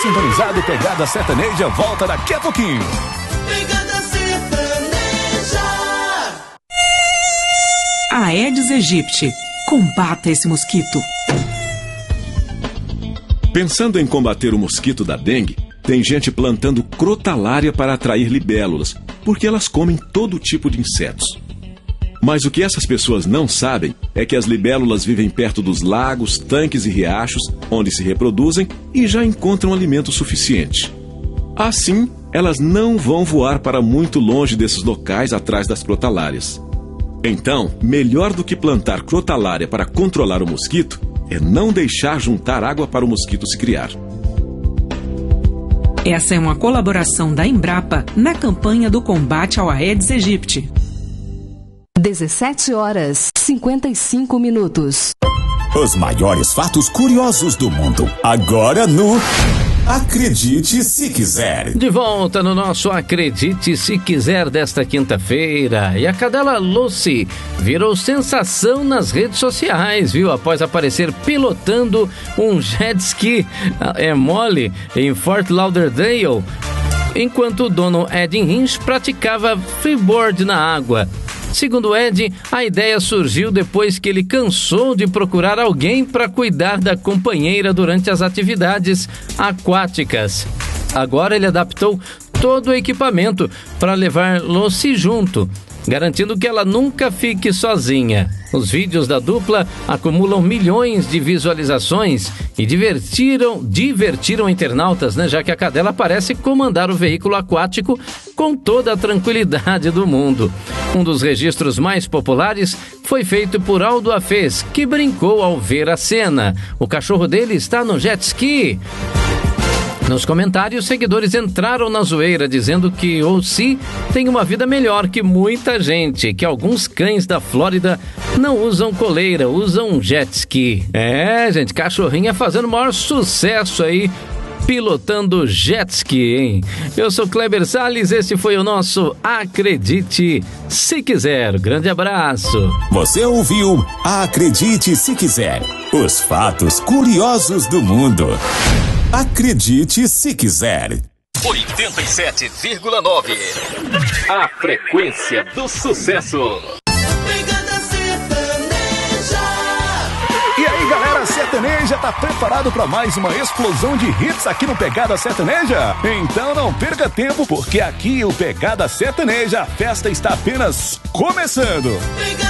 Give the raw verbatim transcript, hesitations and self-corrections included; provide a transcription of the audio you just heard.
sintonizado, Pegada Sertaneja volta daqui a pouquinho. Pegada Sertaneja. Aedes aegypti. Combata esse mosquito. Pensando em combater o mosquito da dengue, tem gente plantando crotalária para atrair libélulas, porque elas comem todo tipo de insetos. Mas o que essas pessoas não sabem é que as libélulas vivem perto dos lagos, tanques e riachos, onde se reproduzem e já encontram alimento suficiente. Assim, elas não vão voar para muito longe desses locais atrás das crotalárias. Então, melhor do que plantar crotalária para controlar o mosquito é não deixar juntar água para o mosquito se criar. Essa é uma colaboração da Embrapa na campanha do combate ao Aedes aegypti. dezessete horas e cinquenta e cinco minutos. Os maiores fatos curiosos do mundo, agora no Acredite Se Quiser. De volta no nosso Acredite Se Quiser desta quinta-feira. E a cadela Lucy virou sensação nas redes sociais, viu? Após aparecer pilotando um jet ski, é mole, em Fort Lauderdale, enquanto o dono Ed Hinch praticava freeboard na água. Segundo Ed, a ideia surgiu depois que ele cansou de procurar alguém para cuidar da companheira durante as atividades aquáticas. Agora ele adaptou todo o equipamento para levar Lucy junto, garantindo que ela nunca fique sozinha. Os vídeos da dupla acumulam milhões de visualizações e divertiram, divertiram internautas, né? Já que a cadela parece comandar o veículo aquático com toda a tranquilidade do mundo. Um dos registros mais populares foi feito por Aldo Afez, que brincou ao ver a cena. O cachorro dele está no jet ski. Nos comentários, seguidores entraram na zoeira dizendo que Lucy tem uma vida melhor que muita gente, que alguns cães da Flórida não usam coleira, usam jet ski. É, gente, cachorrinha fazendo o maior sucesso aí, pilotando jet ski, hein? Eu sou Kleber Salles, esse foi o nosso Acredite Se Quiser. Grande abraço. Você ouviu Acredite Se Quiser. Os fatos curiosos do mundo. Acredite Se Quiser. oitenta e sete vírgula nove. A frequência do sucesso. E aí, galera, sertaneja tá preparado para mais uma explosão de hits aqui no Pegada Sertaneja? Então não perca tempo, porque aqui o Pegada Sertaneja, a festa está apenas começando.